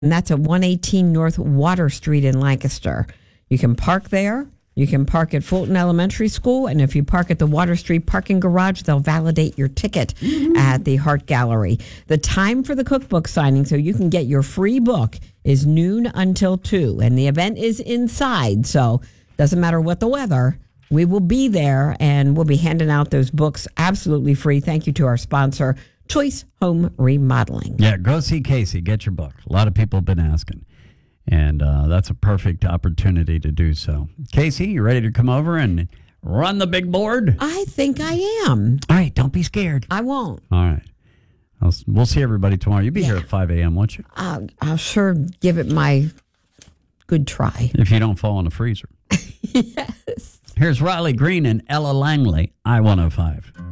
And that's at 118 North Water Street in Lancaster. You can park there. You can park at Fulton Elementary School. And if you park at the Water Street parking garage, they'll validate your ticket at the Hart Gallery. The time for the cookbook signing, so you can get your free book, is noon until 2. And the event is inside, so doesn't matter what the weather. We will be there, and we'll be handing out those books absolutely free. Thank you to our sponsor, Choice Home Remodeling. Yeah, go see Casey. Get your book. A lot of people have been asking. And that's a perfect opportunity to do so. Casey, you ready to come over and run the big board? I think I am. All right, don't be scared. I won't. All right. We'll see everybody tomorrow. You'll be here at 5 a.m., won't you? I'll sure give it my good try. If you don't fall in the freezer. Yes. Here's Riley Green and Ella Langley, I-105.